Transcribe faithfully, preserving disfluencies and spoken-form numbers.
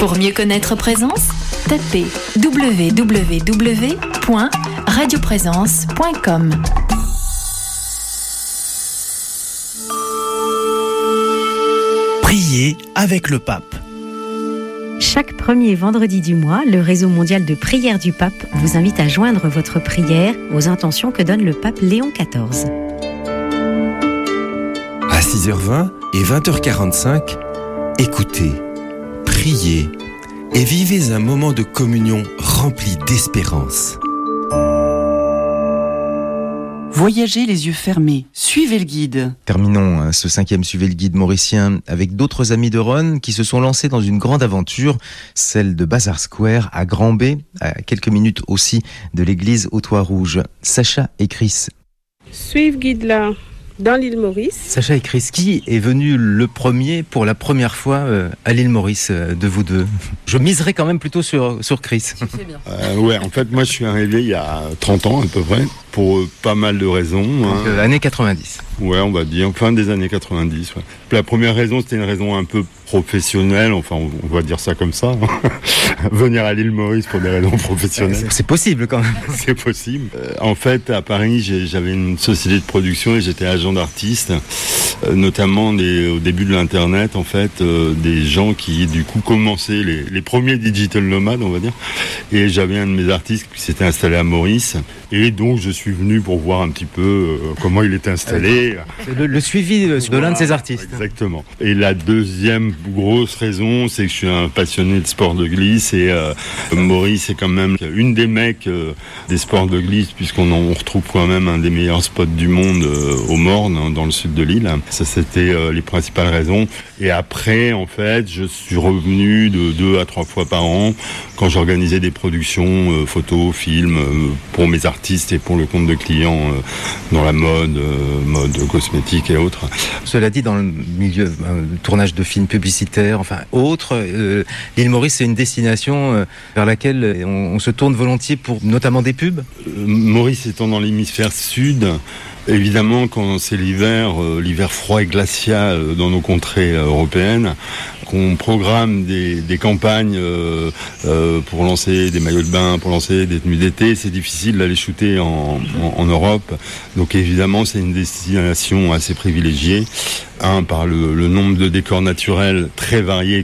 Pour mieux connaître Présence, tapez w w w point radio présence point com. Priez avec le pape. Chaque premier vendredi du mois, le réseau mondial de prière du pape vous invite à joindre votre prière aux intentions que donne le pape Léon quatorze. À six heures vingt et vingt heures quarante-cinq, écoutez, priez et vivez un moment de communion rempli d'espérance. Voyagez les yeux fermés, suivez le guide. Terminons hein, ce cinquième Suivez le guide mauricien avec d'autres amis de Rhône qui se sont lancés dans une grande aventure, celle de Bazar Square à Grand-B, à quelques minutes aussi de l'église au Toit Rouge. Sacha et Chris. Suivez guide là, dans l'île Maurice. Sacha et Chris, qui est venu le premier pour la première fois euh, à l'île Maurice euh, de vous deux? Je miserais quand même plutôt sur, sur Chris. Tu fais bien. Euh, ouais, en fait, moi je suis arrivé il y a trente ans à peu près, pour euh, pas mal de raisons. Donc, hein. euh, années quatre-vingt-dix. Ouais, on va dire, fin des années quatre-vingt-dix. Ouais. La première raison, c'était une raison un peu professionnelle, enfin on, on va dire ça comme ça. Venir à l'île Maurice pour des raisons professionnelles. C'est, c'est possible quand même. C'est possible. Euh, en fait, à Paris, j'ai, j'avais une société de production et j'étais agent d'artistes, euh, notamment des, au début de l'internet, en fait, euh, des gens qui du coup commençaient les, les premiers digital nomades, on va dire. Et j'avais un de mes artistes qui s'était installé à Maurice. Et donc, je suis venu pour voir un petit peu euh, comment il était installé. Le, le suivi de, de voilà, l'un de ses artistes. Exactement. Et la deuxième grosse raison, c'est que je suis un passionné de sport de glisse et euh, Maurice est quand même une des mecs euh, des sports de glisse, puisqu'on en, on retrouve quand même un des meilleurs spots du monde euh, au Morne, hein, dans le sud de l'île. Ça, c'était euh, les principales raisons. Et après, en fait, je suis revenu de deux à trois fois par an quand j'organisais des productions euh, photos, films euh, pour mes artistes et pour le compte de clients euh, dans la mode, euh, mode cosmétique et autres. Cela dit, dans le milieu euh, tournage de films publicitaires, enfin autres, euh, l'île Maurice c'est une destination euh, vers laquelle on, on se tourne volontiers pour notamment des pubs. Euh, Maurice étant dans l'hémisphère sud, évidemment, quand c'est l'hiver, euh, l'hiver froid et glacial euh, dans nos contrées euh, européennes, qu'on programme des, des campagnes euh, euh, pour lancer des maillots de bain, pour lancer des tenues d'été, c'est difficile d'aller shooter en, en, en Europe. Donc évidemment, c'est une destination assez privilégiée. Un, par le, le nombre de décors naturels très variés